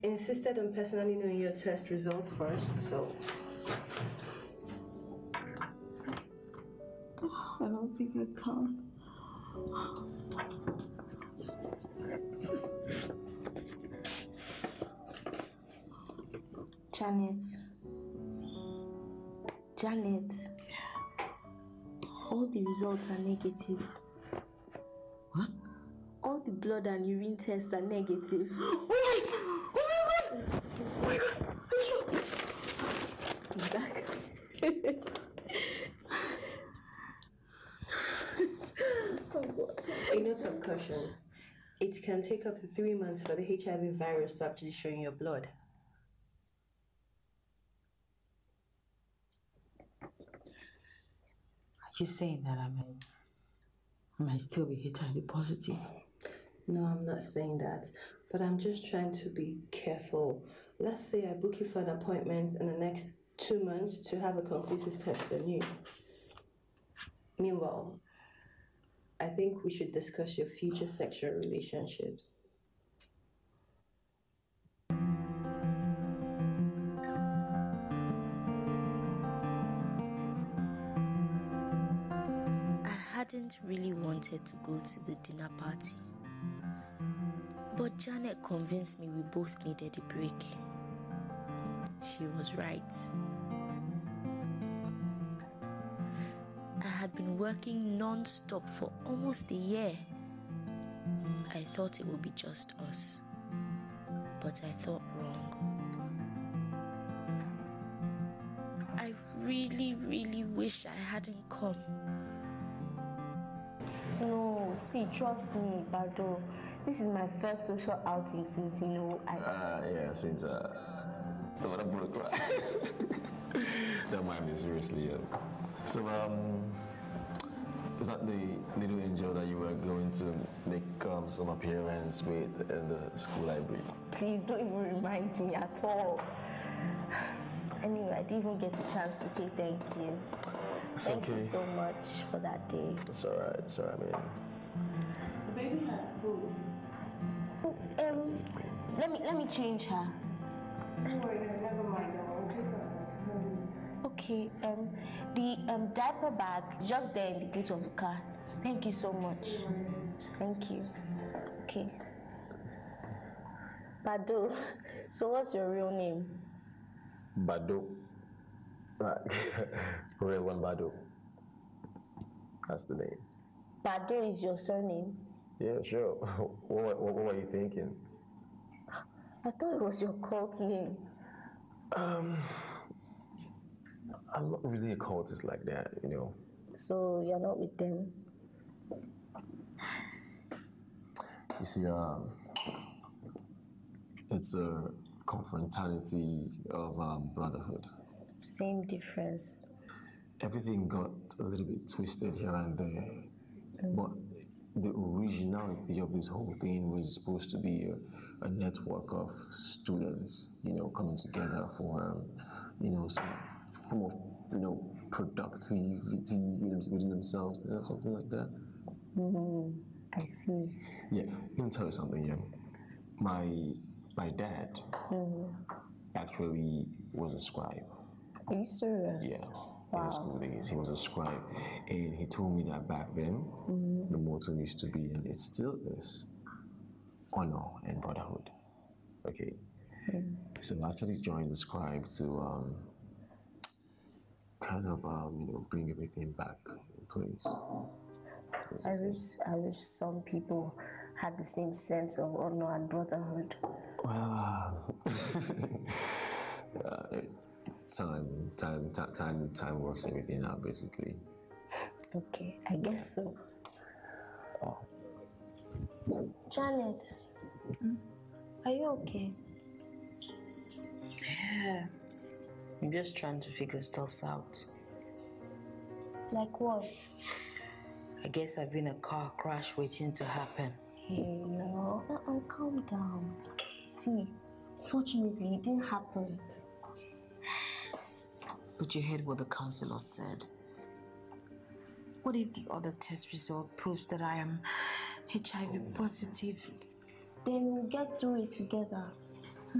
insisted on personally knowing your test results first, so... I don't think I can. Janet, all the results are negative. What? All the blood and urine tests are negative. Oh my God! Exactly. A note of caution. It can take up to 3 months for the HIV virus to actually show in your blood. Are you saying that I might still be HIV positive? No, I'm not saying that, but I'm just trying to be careful. Let's say I book you for an appointment in the next 2 months to have a conclusive test on you. Meanwhile, I think we should discuss your future sexual relationships. I hadn't really wanted to go to the dinner party, but Janet convinced me we both needed a break. She was right. I had been working non-stop for almost a year. I thought it would be just us, but I thought wrong. I really wish I hadn't come. No, see, trust me, Bado. This is my first social outing since, since the water broke, right? Don't mind me, seriously. So, is that the little angel that you were going to make some appearance with in the school library? Please don't even remind me at all. Anyway, I didn't even get a chance to say thank you. Thank you so much for that day. It's alright, man. The baby has food. Let me change her. Don't worry, never mind. I will take her. Okay, the diaper bag is just there in the boot of the car. Thank you so much. Thank you. Okay. Bado, so what's your real name? Bado. Real one Bado. That's the name. Bado is your surname? Yeah, sure. What were you thinking? I thought it was your cult name. I'm not really a cultist like that, you know. So you're not with them? You see, it's a confraternity of brotherhood. Same difference. Everything got a little bit twisted here and there, but the originality of this whole thing was supposed to be a network of students, you know, coming together for, some form of, productivity within themselves, something like that. I see. Yeah, let me tell you something, yeah. My dad actually was a scribe. Are you serious? Yeah. In the school days, he was a scribe, and he told me that back then, the motto used to be, and it still is, honor and brotherhood. Okay. So I actually joined the scribe to bring everything back in place. I wish some people had the same sense of honor and brotherhood. Well, time works everything out, basically. Okay, I guess so. Oh. Janet, are you okay? Yeah. I'm just trying to figure stuff out. Like what? I guess I've been a car crash waiting to happen. Hey, calm down. See, fortunately, it didn't happen. But you heard what the counselor said. What if the other test result proves that I am HIV positive? Then we'll get through it together.